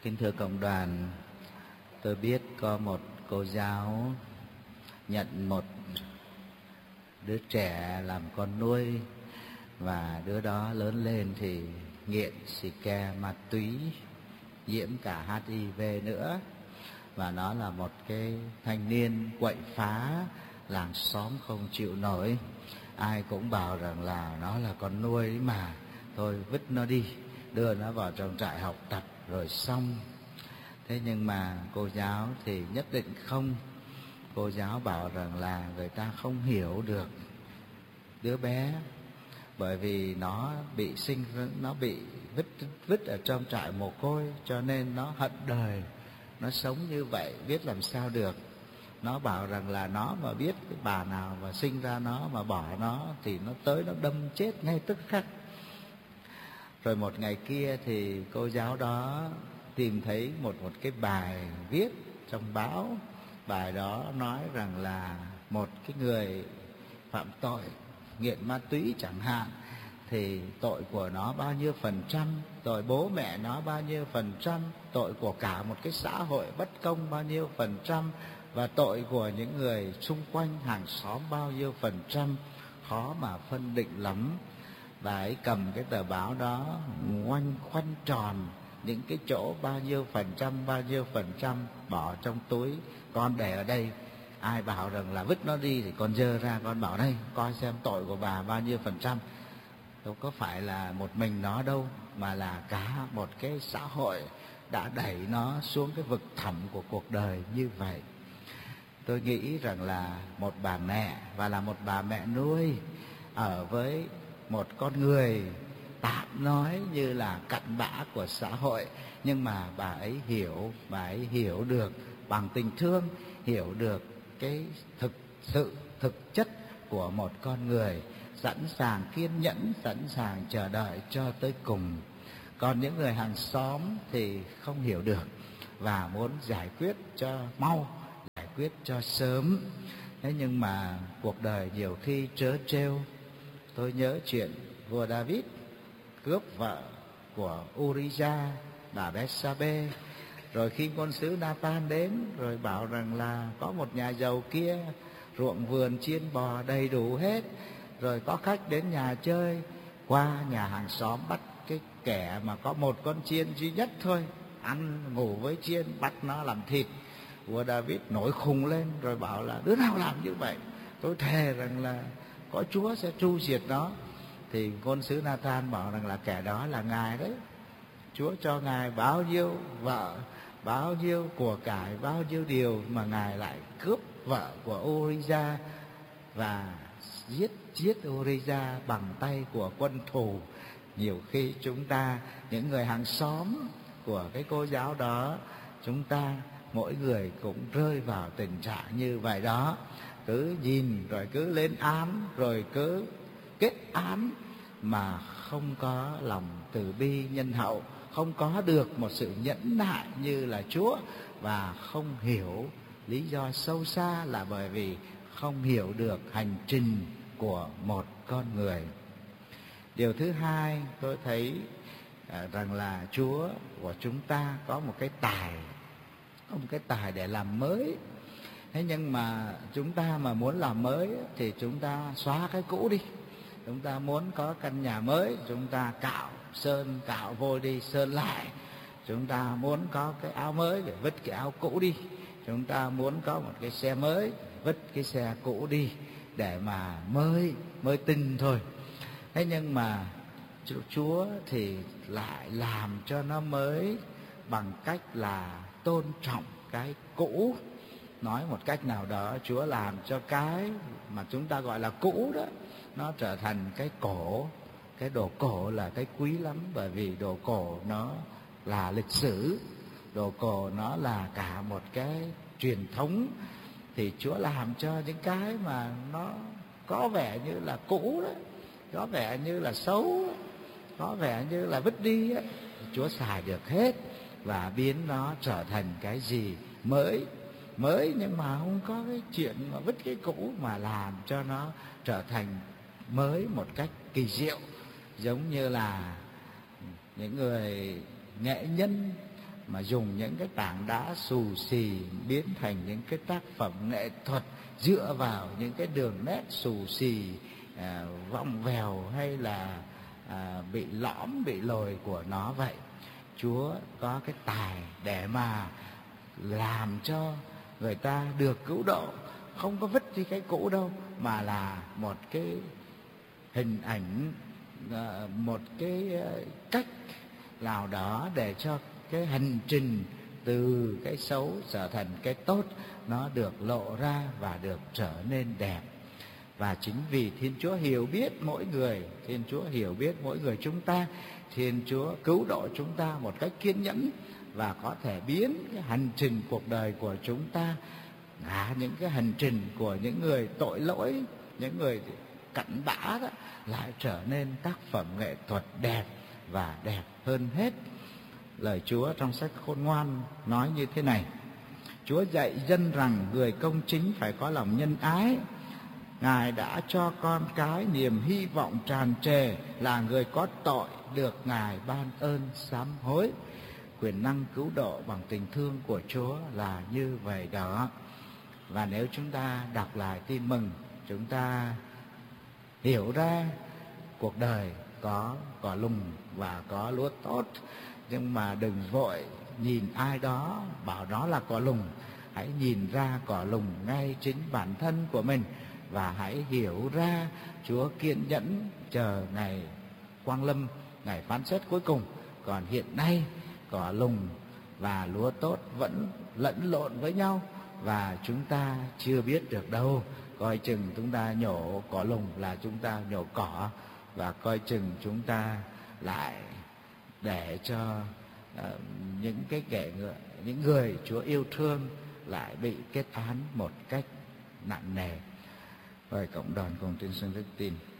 Kính thưa cộng đoàn, tôi biết có một cô giáo nhận một đứa trẻ làm con nuôi, và đứa đó lớn lên thì nghiện xì ke, ma túy, nhiễm cả HIV nữa. Và nó là một cái thanh niên quậy phá, làng xóm không chịu nổi. Ai cũng bảo rằng là nó là con nuôi ấy mà, thôi vứt nó đi, đưa nó vào trong trại học tập rồi xong. Thế nhưng mà cô giáo thì nhất định không. Cô giáo bảo rằng là người ta không hiểu được đứa bé, bởi vì nó bị vứt ở trong trại mồ côi, cho nên nó hận đời, nó sống như vậy, biết làm sao được. Nó bảo rằng là nó mà biết cái bà nào mà sinh ra nó mà bỏ nó thì nó tới nó đâm chết ngay tức khắc. Rồi một ngày kia thì cô giáo đó tìm thấy một cái bài viết trong báo. Bài đó nói rằng là một cái người phạm tội nghiện ma túy chẳng hạn, thì tội của nó bao nhiêu %, tội bố mẹ nó bao nhiêu %, tội của cả một cái xã hội bất công bao nhiêu %, và tội của những người xung quanh hàng xóm bao nhiêu %, khó mà phân định lắm. Bà ấy cầm cái tờ báo đó khoanh tròn những cái chỗ bao nhiêu %, bỏ trong túi. Con để ở đây, ai bảo rằng là vứt nó đi thì con dơ ra, con bảo đây, coi xem tội của bà bao nhiêu %. Đâu có phải là một mình nó đâu, mà là cả một cái xã hội đã đẩy nó xuống cái vực thẳm của cuộc đời như vậy. Tôi nghĩ rằng là một bà mẹ, và là một bà mẹ nuôi, ở với một con người tạm nói như là cặn bã của xã hội, nhưng mà bà ấy hiểu được bằng tình thương, hiểu được cái thực chất của một con người, sẵn sàng kiên nhẫn, sẵn sàng chờ đợi cho tới cùng. Còn những người hàng xóm thì không hiểu được và muốn giải quyết cho mau, giải quyết cho sớm. Thế nhưng mà cuộc đời nhiều khi trớ trêu. Tôi nhớ chuyện vua David cướp vợ của Uriah, bà Bethsabe. Rồi khi ngôn sứ Nathan đến rồi bảo rằng là có một nhà giàu kia, ruộng vườn chiên bò đầy đủ hết. Rồi có khách đến nhà chơi, qua nhà hàng xóm bắt cái kẻ mà có một con chiên duy nhất thôi, ăn ngủ với chiên, bắt nó làm thịt. Vua David nổi khùng lên rồi bảo là đứa nào làm như vậy, tôi thề rằng là có Chúa sẽ tru diệt nó. Thì ngôn sứ Nathan bảo rằng là kẻ đó là ngài đấy. Chúa cho ngài bao nhiêu vợ, bao nhiêu của cải, bao nhiêu điều, mà ngài lại cướp vợ của Uriah và giết Uriah bằng tay của quân thù. Nhiều khi chúng ta, những người hàng xóm của cái cô giáo đó, chúng ta mỗi người cũng rơi vào tình trạng như vậy đó. Cứ nhìn rồi cứ lên án, rồi cứ kết án, mà không có lòng từ bi nhân hậu, không có được một sự nhẫn nại như là Chúa, và không hiểu lý do sâu xa là bởi vì không hiểu được hành trình của một con người. Điều thứ hai, tôi thấy rằng là Chúa của chúng ta có một cái tài để làm mới. Thế nhưng mà chúng ta mà muốn làm mới thì chúng ta xóa cái cũ đi. Chúng ta muốn có căn nhà mới, chúng ta cạo vôi đi, sơn lại. Chúng ta muốn có cái áo mới để vứt cái áo cũ đi. Chúng ta muốn có một cái xe mới, vứt cái xe cũ đi, để mà mới tinh thôi. Thế nhưng mà Chúa thì lại làm cho nó mới bằng cách là tôn trọng cái cũ. Nói một cách nào đó, Chúa làm cho cái mà chúng ta gọi là cũ đó, nó trở thành cái cổ. Cái đồ cổ là cái quý lắm, bởi vì đồ cổ nó là lịch sử, đồ cổ nó là cả một cái truyền thống. Thì Chúa làm cho những cái mà nó có vẻ như là cũ đó, có vẻ như là xấu, có vẻ như là vứt đi ấy, Chúa xài được hết và biến nó trở thành cái gì mới. Nhưng mà không có cái chuyện mà vứt cái cũ, mà làm cho nó trở thành mới một cách kỳ diệu. Giống như là những người nghệ nhân mà dùng những cái tảng đá xù xì biến thành những cái tác phẩm nghệ thuật dựa vào những cái đường nét xù xì, vòng vèo hay là bị lõm bị lồi của nó vậy. Chúa có cái tài để mà làm cho người ta được cứu độ, không có vứt đi cái cũ đâu, mà là một cái hình ảnh, một cái cách nào đó để cho cái hành trình từ cái xấu trở thành cái tốt nó được lộ ra và được trở nên đẹp. Và chính vì Thiên Chúa hiểu biết mỗi người, Thiên Chúa hiểu biết mỗi người chúng ta, Thiên Chúa cứu độ chúng ta một cách kiên nhẫn và có thể biến cái hành trình cuộc đời của chúng ta, những cái hành trình của những người tội lỗi, những người cặn bã đó, lại trở nên tác phẩm nghệ thuật đẹp và đẹp hơn hết. Lời Chúa trong sách Khôn Ngoan nói như thế này: Chúa dạy dân rằng người công chính phải có lòng nhân ái. Ngài đã cho con cái niềm hy vọng tràn trề, là người có tội được Ngài ban ơn sám hối. Quyền năng cứu độ bằng tình thương của Chúa là như vậy đó. Và nếu chúng ta đọc lại Tin Mừng, chúng ta hiểu ra cuộc đời có cỏ lùng và có lúa tốt, nhưng mà đừng vội nhìn ai đó bảo đó là cỏ lùng. Hãy nhìn ra cỏ lùng ngay chính bản thân của mình, và hãy hiểu ra Chúa kiên nhẫn chờ ngày quang lâm, ngày phán xét cuối cùng. Còn hiện nay cỏ lùng và lúa tốt vẫn lẫn lộn với nhau, và chúng ta chưa biết được đâu. Coi chừng chúng ta nhổ cỏ lùng là chúng ta nhổ cỏ, và coi chừng chúng ta lại để cho những người Chúa yêu thương lại bị kết án một cách nặng nề. Rồi cộng đoàn cùng tuyên xưng đức tin.